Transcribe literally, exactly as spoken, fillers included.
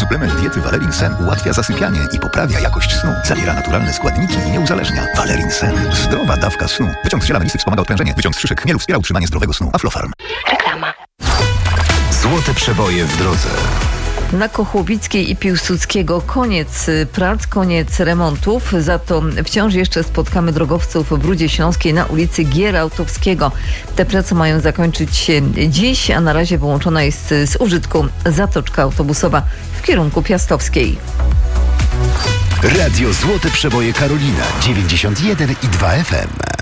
Suplement diety Valerin Sen ułatwia zasypianie i poprawia jakość snu. Zawiera naturalne składniki i nie uzależnia. Valerin Sen. Zdrowa dawka snu. Wyciąg z ziela melisy wspomaga odprężenie. Wyciąg z szyszek chmielu wspiera utrzymanie zdrowego snu. Aflofarm. Reklama. Złote przeboje w drodze. Na Kochłowickiej i Piłsudskiego koniec prac, koniec remontów. Za to wciąż jeszcze spotkamy drogowców w Rudzie Śląskiej na ulicy Gierałtowskiego. Te prace mają zakończyć się dziś, a na razie wyłączona jest z użytku zatoczka autobusowa w kierunku Piastowskiej. Radio Złote Przeboje Karolina dziewięćdziesiąt jeden i dwa F M.